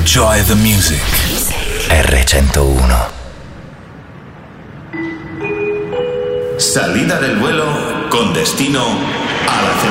Enjoy the music. R101. Salida del vuelo con destino a la